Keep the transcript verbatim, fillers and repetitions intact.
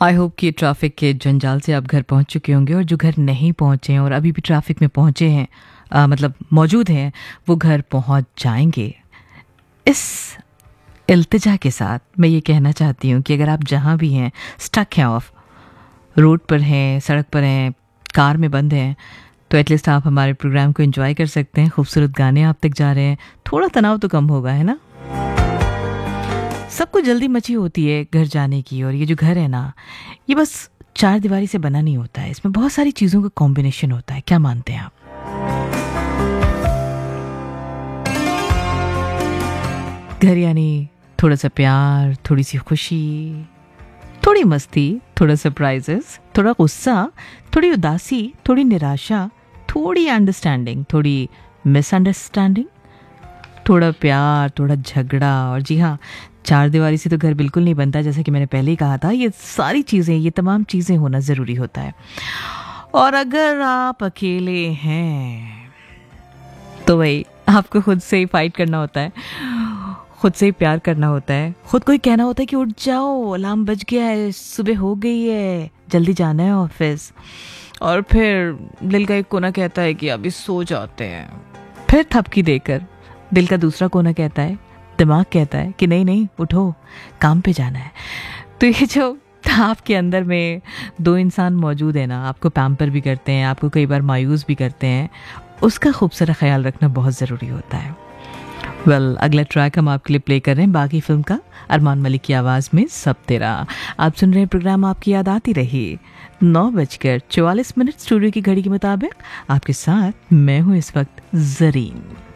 I hope कि traffic के जंजाल से आप घर पहुंच चुके होंगे, और जो घर नहीं पहुंचे हैं और अभी भी ट्रैफिक में पहुंचे हैं, आ, मतलब मौजूद हैं, वो घर पहुंच जाएंगे। इस इल्तिजा के साथ मैं ये कहना चाहती हूँ कि अगर आप जहाँ भी हैं, स्टक हैं, ऑफ रोड पर हैं, सड़क पर हैं, कार में बंद हैं, तो एटलीस्ट आप हमारे प्रोग्राम को एंजॉय कर सकते हैं। खूबसूरत गाने आप तक जा रहे हैं, थोड़ा तनाव तो कम होगा, है ना। सबको जल्दी मची होती है घर जाने की, और ये जो घर है ना, ये बस चार दीवारी से बना नहीं होता है, इसमें बहुत सारी चीज़ों का कॉम्बिनेशन होता है। क्या मानते हैं आप? घर यानी थोड़ा सा प्यार, थोड़ी सी खुशी, थोड़ी मस्ती, थोड़ा सरप्राइजेस, थोड़ा गुस्सा, थोड़ी उदासी, थोड़ी निराशा, थोड़ी अंडरस्टैंडिंग, थोड़ी मिसअंडरस्टैंडिंग, थोड़ा प्यार, थोड़ा झगड़ा। और जी हाँ, चार दीवारी से तो घर बिल्कुल नहीं बनता, जैसा कि मैंने पहले ही कहा था। ये सारी चीज़ें, ये तमाम चीज़ें होना ज़रूरी होता है। और अगर आप अकेले हैं तो भाई आपको खुद से ही फाइट करना होता है, खुद से ही प्यार करना होता है, खुद को ही कहना होता है कि उठ जाओ, अलार्म बज गया है, सुबह हो गई है, जल्दी जाना है ऑफिस। और फिर दिल का एक कोना कहता है कि अभी सो जाते हैं। फिर थपकी देकर दिल का दूसरा कोना कहता है, दिमाग कहता है कि नहीं नहीं उठो, काम पे जाना है। तो ये जो आपके अंदर में दो इंसान मौजूद है ना, आपको पैम्पर भी करते हैं, आपको कई बार मायूस भी करते हैं, उसका खूबसूरत ख्याल रखना बहुत ज़रूरी होता है। वेल well, अगला ट्रैक हम आपके लिए प्ले कर रहे हैं बाकी फिल्म का, अरमान मलिक की आवाज़ में सब तेरा। आप सुन रहे हैं प्रोग्राम आपकी याद आती रही। नौ बजकर चौवालीस मिनट स्टूडियो की घड़ी के मुताबिक आपके साथ मैं हूँ इस वक्त ज़रीन।